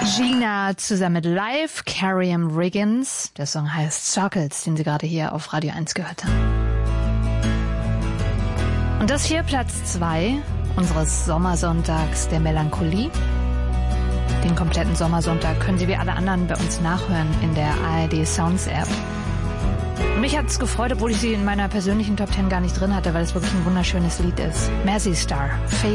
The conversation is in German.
Gina zusammen mit Live, Cariam Riggins. Der Song heißt Circles, den Sie gerade hier auf Radio 1 gehört haben. Und das hier Platz 2 unseres Sommersonntags der Melancholie. Den kompletten Sommersonntag können Sie wie alle anderen bei uns nachhören in der ARD Sounds App. Und mich hat es gefreut, obwohl ich sie in meiner persönlichen Top 10 gar nicht drin hatte, weil es wirklich ein wunderschönes Lied ist. Mercy Star, Fade